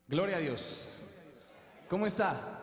Gloria a Dios. ¿Cómo está?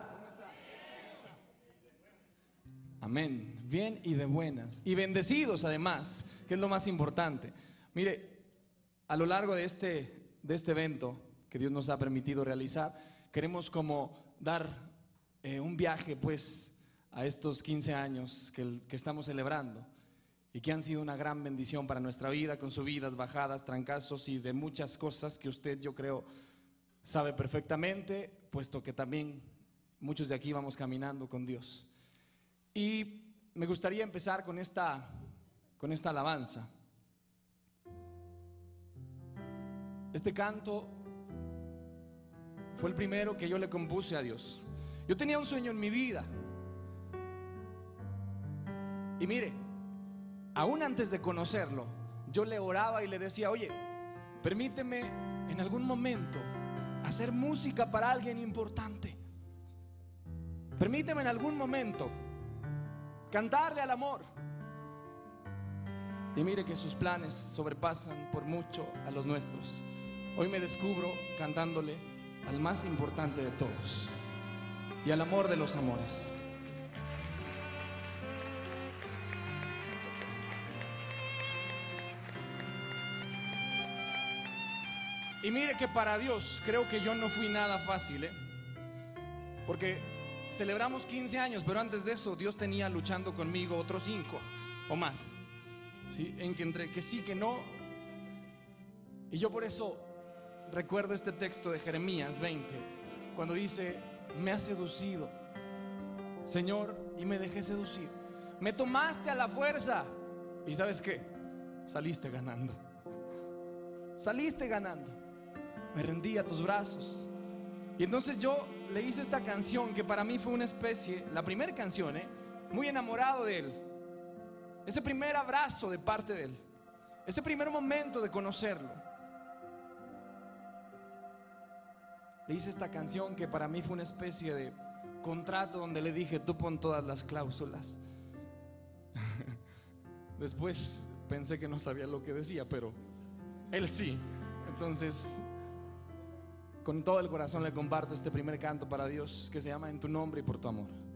Amén. Bien y de buenas. Y bendecidos además, que es lo más importante. Mire, a lo largo de este evento que Dios nos ha permitido realizar, queremos como dar un viaje pues a estos 15 años que estamos celebrando y que han sido una gran bendición para nuestra vida, con subidas, bajadas, trancazos y de muchas cosas que usted, yo creo, sabe perfectamente, puesto que también muchos de aquí vamos caminando con Dios. Y me gustaría empezar con esta alabanza. Este canto fue el primero que yo le compuse a Dios. Yo tenía un sueño en mi vida. Y mire, aún antes de conocerlo, yo le oraba y le decía: oye, permíteme en algún momento hacer música para alguien importante. Permíteme en algún momento cantarle al amor. Y mire que sus planes sobrepasan por mucho a los nuestros. Hoy me descubro cantándole al más importante de todos y al amor de los amores. Y mire que para Dios creo que yo no fui nada fácil, porque celebramos 15 años, pero antes de eso Dios tenía luchando conmigo otros 5 o más, ¿sí? En que entre que sí, que no. Y yo por eso recuerdo este texto de Jeremías 20, cuando dice: me has seducido, Señor, y me dejé seducir. Me tomaste a la fuerza. ¿Y sabes qué? Saliste ganando. Saliste ganando. Me rendí a tus brazos. Y entonces yo le hice esta canción que para mí fue una especie, la primera canción, muy enamorado de él. Ese primer abrazo de parte de él, ese primer momento de conocerlo. Le hice esta canción que para mí fue una especie de contrato donde le dije: tú pon todas las cláusulas. Después pensé que no sabía lo que decía, pero él sí. Entonces, con todo el corazón le comparto este primer canto para Dios, que se llama En tu nombre y por tu amor.